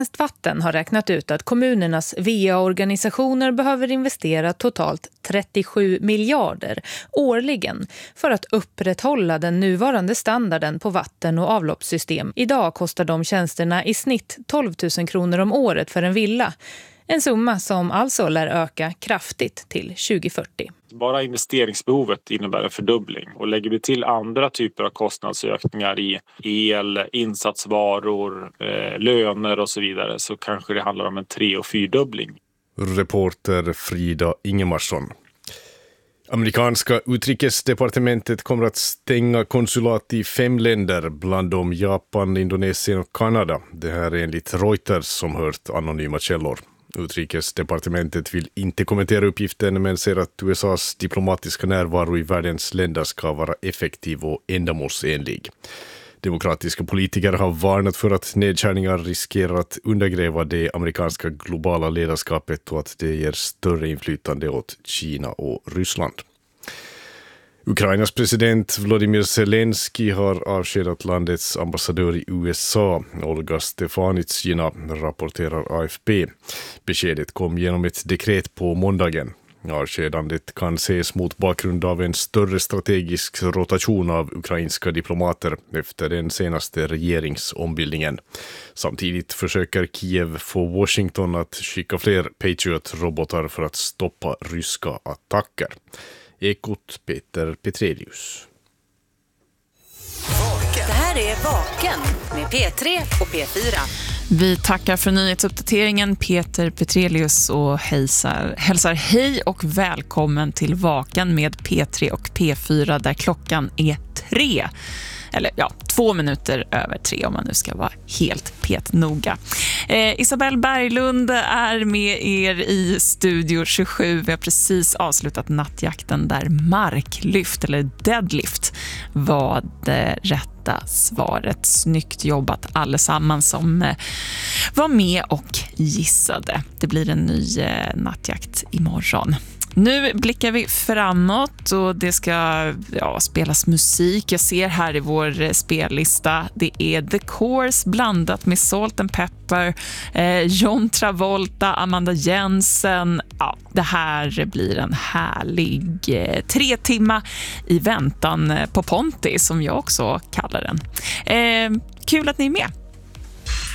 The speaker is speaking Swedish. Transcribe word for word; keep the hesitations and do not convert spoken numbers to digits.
Vatten har räknat ut att kommunernas V A-organisationer behöver investera totalt trettiosju miljarder årligen för att upprätthålla den nuvarande standarden på vatten- och avloppssystem. Idag kostar de tjänsterna i snitt tolv tusen kronor om året för en villa. En summa som alltså lär öka kraftigt till tjugo fyrtio. Bara investeringsbehovet innebär en fördubbling, och lägger vi till andra typer av kostnadsökningar i el, insatsvaror, eh, löner och så vidare, så kanske det handlar om en tre- och fyrdubbling. Reporter Frida Ingemarsson. Amerikanska utrikesdepartementet kommer att stänga konsulat i fem länder, bland dem Japan, Indonesien och Kanada. Det här är enligt Reuters som hört anonyma källor. Utrikesdepartementet vill inte kommentera uppgiften, men säger att U S A:s diplomatiska närvaro i världens länder ska vara effektiv och ändamålsenlig. Demokratiska politiker har varnat för att nedskärningar riskerar att undergräva det amerikanska globala ledarskapet och att det ger större inflytande åt Kina och Ryssland. Ukrainas president Volodymyr Zelensky har avskedat landets ambassadör i U S A, Olga Stefanitsyna, rapporterar A F P. Beskedet kom genom ett dekret på måndagen. Avskedandet kan ses mot bakgrund av en större strategisk rotation av ukrainska diplomater efter den senaste regeringsombildningen. Samtidigt försöker Kiev få Washington att skicka fler Patriot-robotar för att stoppa ryska attacker. Ekot Peter Petrelius. Det här är Vaken med P tre och P fyra. Vi tackar för nyhetsuppdateringen Peter Petrelius och hälsar, hälsar hej och välkommen till Vaken med P tre och P fyra där klockan är tre. Eller ja, två minuter över tre om man nu ska vara helt petnoga. Eh, Isabelle Berglund är med er i Studio tjugosju. Vi har precis avslutat nattjakten där marklyft eller deadlift var det rätta svaret. Snyggt jobbat allesammans som eh, var med och gissade. Det blir en ny eh, nattjakt imorgon. Nu blickar vi framåt och det ska ja, spelas musik. Jag ser här i vår spellista, det är The Course blandat med Salt and Pepper, eh, John Travolta, Amanda Jensen. Ja, det här blir en härlig eh, tre timmar i väntan på Ponty, som jag också kallar den. Eh, kul att ni är med.